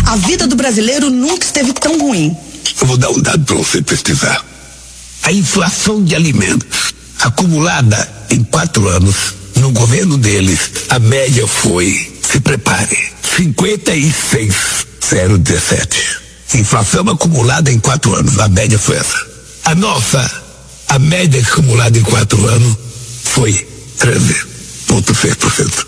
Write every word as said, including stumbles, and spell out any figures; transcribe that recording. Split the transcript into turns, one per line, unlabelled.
A vida do brasileiro nunca esteve tão ruim.
Eu vou dar um dado para você pesquisar. A inflação de alimentos acumulada em quatro anos, no governo deles, a média foi, se prepare, cinquenta e seis vírgula zero dezessete. Inflação acumulada em quatro anos, a média foi essa. A nossa, a média acumulada em quatro anos foi treze vírgula seis por cento.